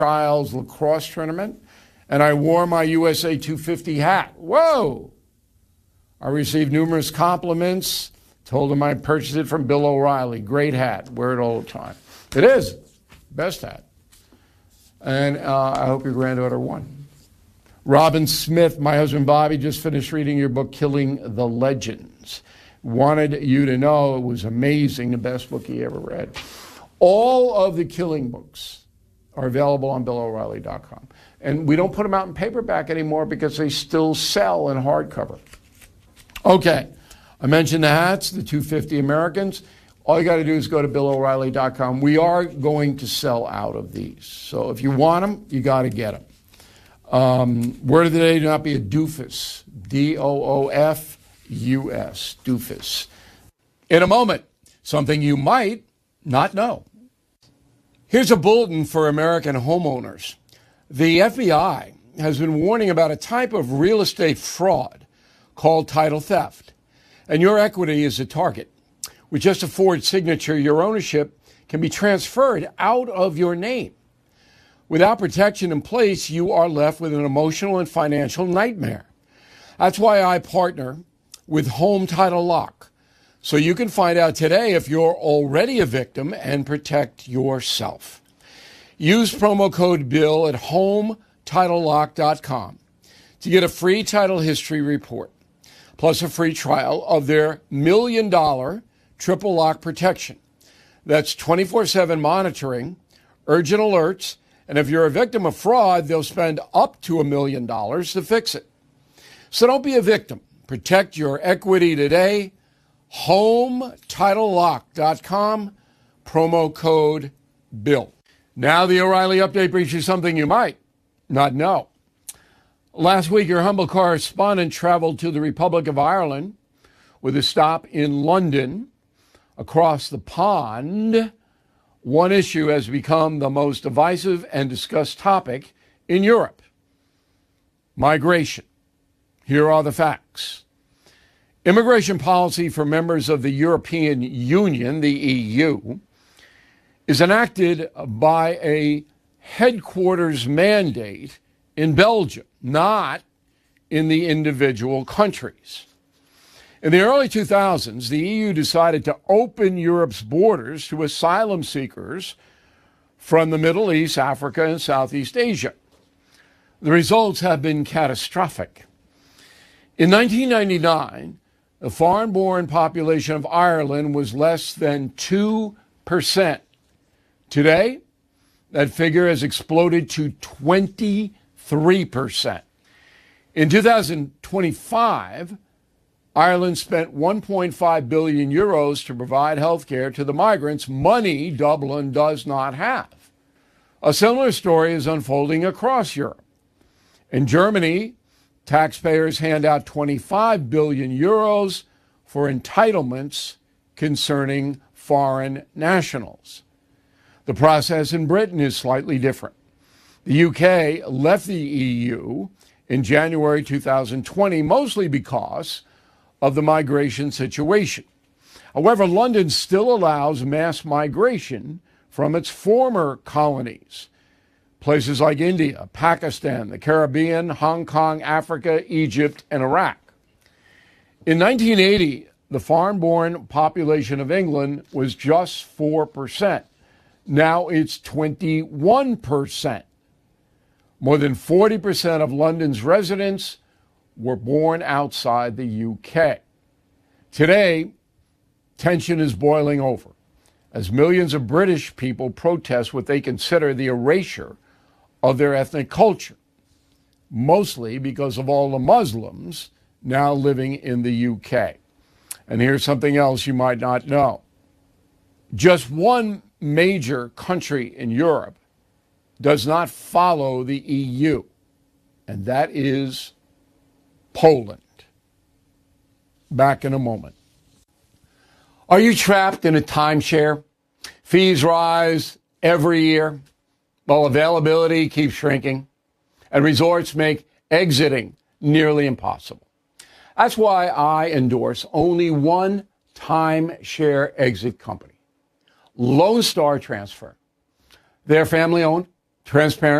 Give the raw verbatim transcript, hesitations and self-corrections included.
child's lacrosse tournament, and I wore my U S A two fifty hat. Whoa! I received numerous compliments. Told him I purchased it from Bill O'Reilly. Great hat. Wear it all the time. It is. Best hat. And uh, I hope your granddaughter won. Robin Smith, my husband Bobby, just finished reading your book, Killing the Legends. Wanted you to know it was amazing, the best book he ever read. All of the Killing books are available on Bill O'Reilly dot com. And we don't put them out in paperback anymore because they still sell in hardcover. Okay, I mentioned the hats, the two fifty Americans. All you got to do is go to Bill O'Reilly dot com. We are going to sell out of these. So if you want them, you got to get them. Um, word of the day, do not be a doofus. D O O F U S, doofus. In a moment, something you might not know. Here's a bulletin for American homeowners. The F B I has been warning about a type of real estate fraud called title theft. And your equity is a target. With just a Ford signature, your ownership can be transferred out of your name. Without protection in place, you are left with an emotional and financial nightmare. That's why I partner with Home Title Lock, so you can find out today if you're already a victim and protect yourself. Use promo code BILL at home title lock dot com to get a free title history report, plus a free trial of their million dollar triple lock protection. That's twenty-four seven monitoring, urgent alerts, and if you're a victim of fraud, they'll spend up to a million dollars to fix it. So don't be a victim. Protect your equity today. home title lock dot com, promo code BILL. Now the O'Reilly Update brings you something you might not know. Last week, your humble correspondent traveled to the Republic of Ireland with a stop in London. Across the pond, one issue has become the most divisive and discussed topic in Europe: migration. Here are the facts. Immigration policy for members of the European Union, the E U, is enacted by a headquarters mandate in Belgium, not in the individual countries. In the early two thousands, the E U decided to open Europe's borders to asylum seekers from the Middle East, Africa, and Southeast Asia. The results have been catastrophic. In nineteen ninety-nine, the foreign-born population of Ireland was less than two percent. Today, that figure has exploded to twenty-three percent. In two thousand twenty-five, Ireland spent one point five billion euros to provide health care to the migrants, money Dublin does not have. A similar story is unfolding across Europe. In Germany, taxpayers hand out twenty-five billion euros for entitlements concerning foreign nationals. The process in Britain is slightly different. The U K left the E U in January two thousand twenty, mostly because of the migration situation. However, London still allows mass migration from its former colonies. Places like India, Pakistan, the Caribbean, Hong Kong, Africa, Egypt, and Iraq. In nineteen eighty, the foreign-born population of England was just four percent. Now it's twenty-one percent. More than forty percent of London's residents were born outside the U K. Today, tension is boiling over as millions of British people protest what they consider the erasure of their ethnic culture, mostly because of all the Muslims now living in the U K. And here's something else you might not know. Just one major country in Europe does not follow the E U, and that is Poland. Back in a moment. Are you trapped in a timeshare? Fees rise every year, while availability keeps shrinking, and resorts make exiting nearly impossible. That's why I endorse only one timeshare exit company, Lone Star Transfer. They're family-owned, transparent.